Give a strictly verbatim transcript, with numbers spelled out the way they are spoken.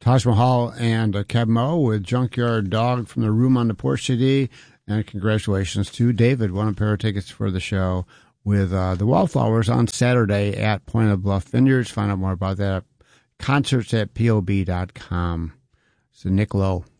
Taj Mahal and uh, Keb Mo with Junkyard Dog from the Room on the Porch C D. And congratulations to David, won a pair of tickets for the show with uh, the Wallflowers on Saturday at Point of Bluff Vineyards. Find out more about that at concerts at P O B dot com. So Nick Lowe.